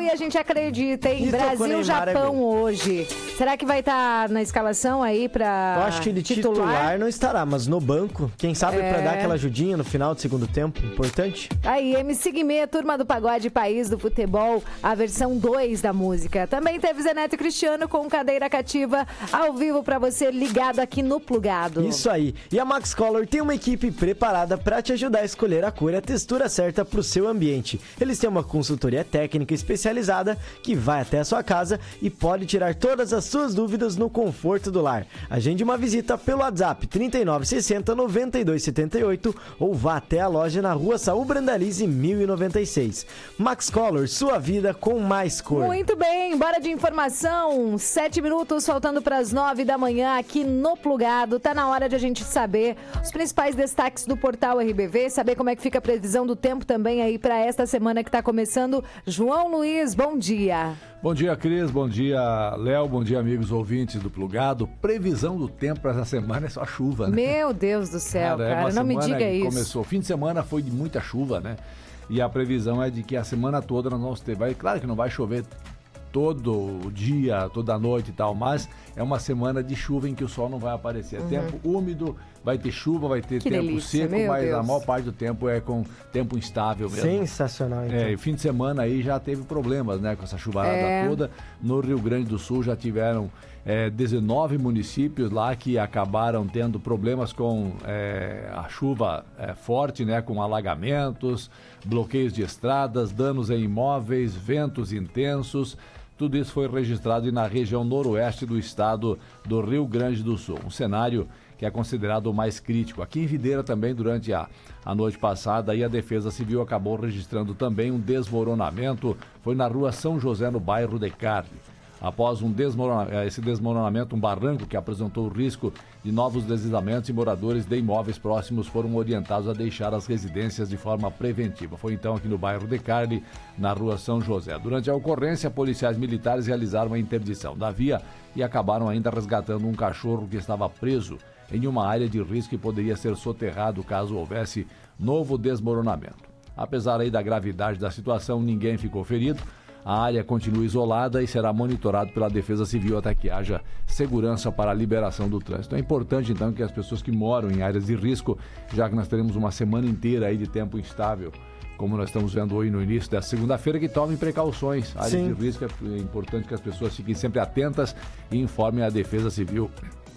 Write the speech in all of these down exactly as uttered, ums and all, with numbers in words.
e a gente acredita, hein? E tocou Brasil, Neymar, Japão é gol. hoje. Será que vai estar na escalação aí pra Eu acho que ele titular? titular não estará, mas no banco, quem sabe É. pra dar aquela ajudinha no final do segundo tempo, importante. Aí, M C Guimê, Turma do Pagode País do Futebol, a versão dois da música. Também teve Zé Neto e Cristiano com Cadeira Cativa, ao vivo pra você, ligado aqui no Plugado. Isso aí. E a Max Color tem uma equipe preparada pra te ajudar a escolher a cor e a textura certa pro seu ambiente. Eles têm uma consultoria técnica especializada que vai até a sua casa e pode tirar todas as suas dúvidas no conforto do lar. Agende uma visita pelo WhatsApp trinta e nove sessenta, noventa e dois setenta e oito ou vá até a loja na rua Saul Brandalize mil e noventa e seis. Max Color, sua vida com mais cor. Muito bem, bora de informação. Sete minutos faltando para as nove da manhã aqui no Plugado. Tá na hora de a gente saber os principais destaques do portal R B V, saber como é que fica a previsão do tempo também aí para esta semana que tá começando. João Luiz, bom dia. Bom dia, Cris. Bom dia, Léo. Bom dia, amigos ouvintes do Plugado. Previsão do tempo para essa semana é só chuva, né? Meu Deus do céu, cara, cara, é não me diga isso. Começou. O fim de semana foi de muita chuva, né? E a previsão é de que a semana toda nós vamos ter. Vai, claro que não vai chover todo dia, toda noite e tal, mas é uma semana de chuva em que o sol não vai aparecer. É Uhum. tempo úmido, vai ter chuva, vai ter Que tempo delícia, seco, meu mas Deus. a maior parte do tempo é com tempo instável mesmo. Sensacional, então. É, e fim de semana aí já teve problemas, né, com essa chuvarada É. toda. No Rio Grande do Sul já tiveram é, dezenove municípios lá que acabaram tendo problemas com é, a chuva é, forte, né, com alagamentos, bloqueios de estradas, danos em imóveis, ventos intensos. Tudo isso foi registrado na região noroeste do estado do Rio Grande do Sul. Um cenário que é considerado o mais crítico. Aqui em Videira também, durante a, a noite passada, aí a Defesa Civil acabou registrando também um desmoronamento. Foi na rua São José, no bairro de Carne. Após um desmorona- esse desmoronamento, um barranco que apresentou o risco de novos deslizamentos e moradores de imóveis próximos foram orientados a deixar as residências de forma preventiva. Foi então aqui no bairro de Carne, na rua São José. Durante a ocorrência, policiais militares realizaram a interdição da via e acabaram ainda resgatando um cachorro que estava preso em uma área de risco e poderia ser soterrado caso houvesse novo desmoronamento. Apesar aí da gravidade da situação, ninguém ficou ferido. A área continua isolada e será monitorado pela Defesa Civil até que haja segurança para a liberação do trânsito. É importante, então, que as pessoas que moram em áreas de risco, já que nós teremos uma semana inteira aí de tempo instável, como nós estamos vendo hoje no início da segunda-feira, que tomem precauções. Áreas Sim. de risco, é importante que as pessoas fiquem sempre atentas e informem a Defesa Civil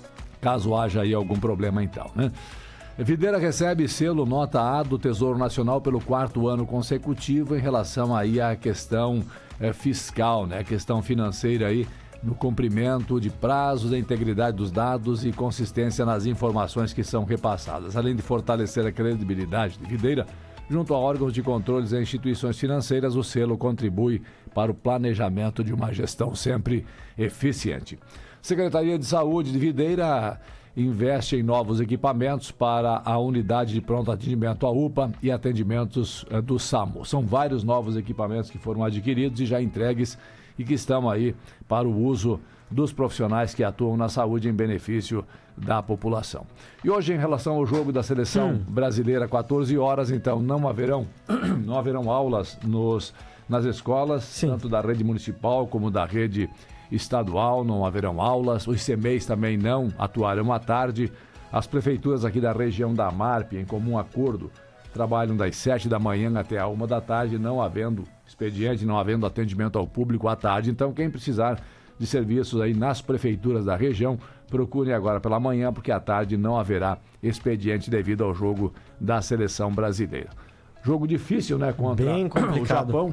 caso haja aí algum problema, então, né? Videira recebe selo nota A do Tesouro Nacional pelo quarto ano consecutivo em relação aí à questão é, fiscal, né? A questão financeira aí no cumprimento de prazos, da integridade dos dados e consistência nas informações que são repassadas. Além de fortalecer a credibilidade de Videira, junto a órgãos de controles e instituições financeiras, o selo contribui para o planejamento de uma gestão sempre eficiente. Secretaria de Saúde de Videira investe em novos equipamentos para a unidade de pronto atendimento, a U P A, e atendimentos eh, do SAMU. São vários novos equipamentos que foram adquiridos e já entregues e que estão aí para o uso dos profissionais que atuam na saúde em benefício da população. E hoje, em relação ao jogo da seleção hum. brasileira, quatorze horas, então não haverão, não haverão aulas nos, nas escolas, Sim. tanto da rede municipal como da rede estadual, não haverão aulas. Os C M E is também não atuarão à tarde. As prefeituras aqui da região da Marp, em comum acordo, trabalham das sete da manhã até a uma da tarde, não havendo expediente, não havendo atendimento ao público à tarde. Então, quem precisar de serviços aí nas prefeituras da região, procurem agora pela manhã, porque à tarde não haverá expediente devido ao jogo da seleção brasileira. Jogo difícil, né, contra Bem complicado. o Japão,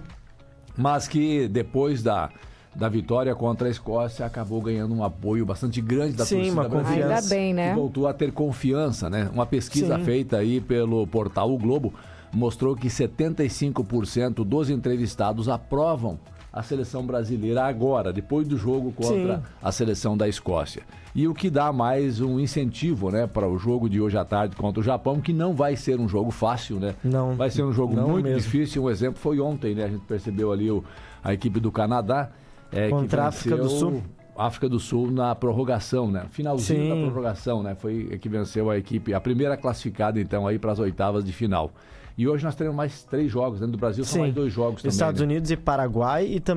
mas que depois da da vitória contra a Escócia, acabou ganhando um apoio bastante grande da Sim, torcida uma brasileira. confiança. Ainda bem, né? Que voltou a ter confiança, né? Uma pesquisa Sim. feita aí pelo portal O Globo mostrou que setenta e cinco por cento dos entrevistados aprovam a seleção brasileira agora, depois do jogo contra Sim. a seleção da Escócia. E o que dá mais um incentivo, né, para o jogo de hoje à tarde contra o Japão, que não vai ser um jogo fácil, né? Não. Vai ser um jogo não muito mesmo. difícil. Um exemplo foi ontem, né? A gente percebeu ali o, a equipe do Canadá, É, contra a África do Sul. África do Sul na prorrogação, né? Finalzinho Sim. da prorrogação, né? Foi que venceu a equipe, a primeira classificada, então, aí para as oitavas de final. E hoje nós teremos mais três jogos. Dentro do Brasil são Sim. mais dois jogos também. Estados né? Unidos e Paraguai e também